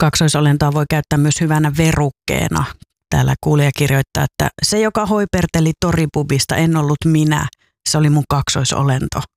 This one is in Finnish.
Kaksoisolentoa voi käyttää myös hyvänä verukkeena. Täällä kuulija kirjoittaa, että se, joka hoiperteli toripubista, en ollut minä. Se oli mun kaksoisolento.